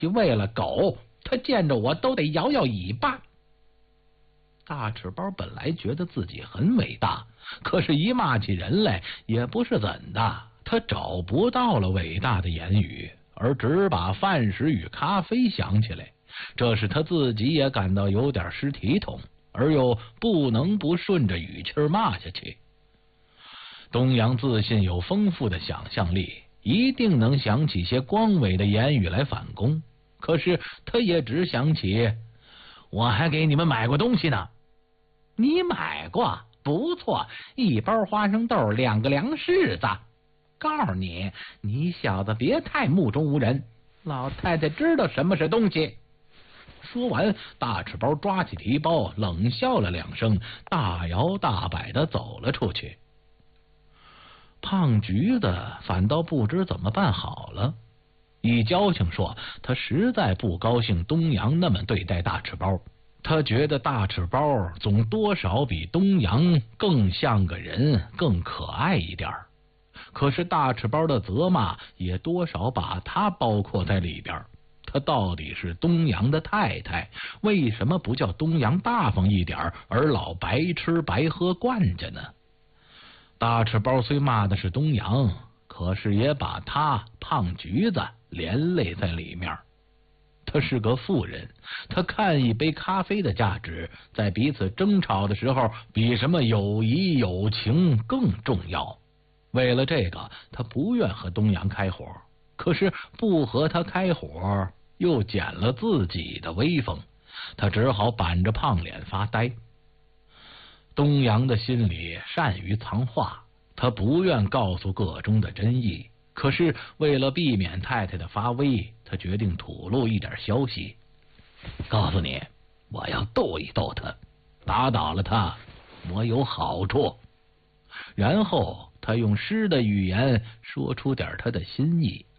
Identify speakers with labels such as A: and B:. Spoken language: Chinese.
A: 为了狗，他见着我都得摇摇尾巴。大赤包本来觉得自己很伟大，可是一骂起人来也不是怎的，他找不到了伟大的言语，而只把饭食与咖啡想起来，这使他自己也感到有点失体统，而又不能不顺着语气骂下去。东阳自信有丰富的想象力，一定能想起些光伟的言语来反攻，可是他也只想起我还给你们买过东西呢。你买过？不错，1包花生豆，2个粮柿子。告诉你，你小子别太目中无人，老太太知道什么是东西。说完，大赤包抓起提包，冷笑了2声，大摇大摆地走了出去。胖橘子反倒不知怎么办好了，一交情说他实在不高兴东阳那么对待大赤包，他觉得大赤包总多少比东阳更像个人，更可爱一点。可是大赤包的责骂也多少把他包括在里边，他到底是东阳的太太，为什么不叫东阳大方一点，而老白吃白喝惯着呢？大赤包虽骂的是东阳，可是也把他胖橘子连累在里面。他是个富人，他看一杯咖啡的价值，在彼此争吵的时候，比什么友谊友情更重要。为了这个，他不愿和东阳开火，可是不和他开火又减了自己的威风，他只好板着胖脸发呆。东阳的心里善于藏话，他不愿告诉个中的真意，可是为了避免太太的发威，他决定吐露一点消息。告诉你，我要逗一逗他，打倒了他，我有好处。然后他用诗的语言说出点他的心意。